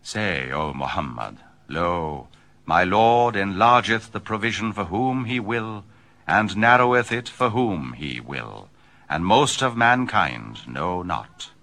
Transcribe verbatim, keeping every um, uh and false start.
Say, O Muhammad, lo, my Lord enlargeth the provision for whom he will, and narroweth it for whom he will, and most of mankind know not.